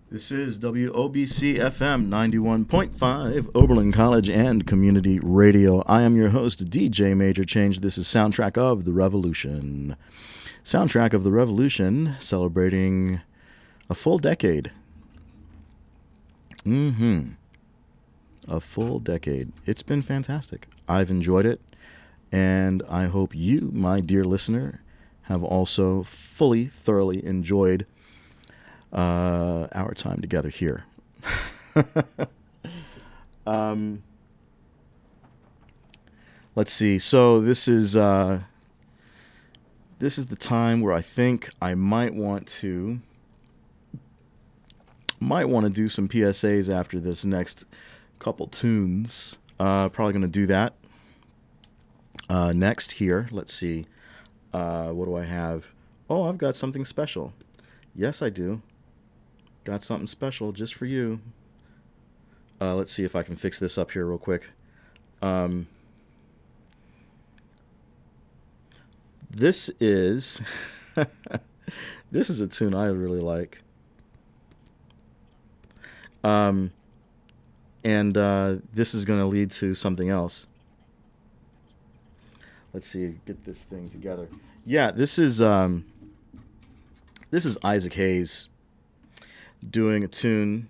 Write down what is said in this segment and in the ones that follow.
This is WOBC FM 91.5, Oberlin College and Community Radio. I am your host, DJ Major Change. This is Soundtrack of the Revolution. Soundtrack of the Revolution, celebrating a full decade. A full decade. It's been fantastic. I've enjoyed it, and I hope you, my dear listener, have also fully, thoroughly enjoyed our time together here. Let's see. So this is the time where I think I might want to do some PSAs after this next couple tunes. Probably going to do that next here. Let's see. What do I have? Oh, I've got something special. Yes, I do. Got something special just for you. Let's see if I can fix this up here real quick. This is this is a tune I really like. And this is going to lead to something else. Let's see, get this thing together. Yeah, this is Isaac Hayes doing a tune.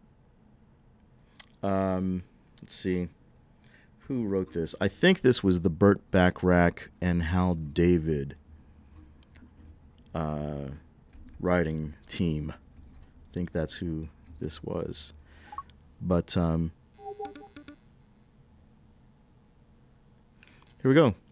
Let's see. Who wrote this? I think this was the Burt Bacharach and Hal David writing team. I think that's who this was. But here we go.